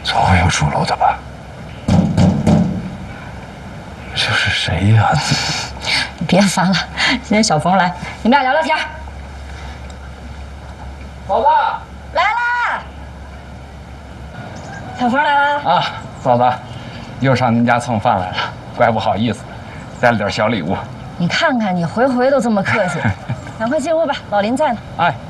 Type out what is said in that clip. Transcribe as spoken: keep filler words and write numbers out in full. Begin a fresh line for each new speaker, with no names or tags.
总有出楼的吧？这是谁呀？
你别烦了，今天小冯来，你们俩聊聊天。
嫂子
来啦，小冯来啦！
啊，嫂子，又上您家蹭饭来了，怪不好意思，带了点小礼物。
你看看，你回回都这么客气，赶快进屋吧，老林在呢。
哎，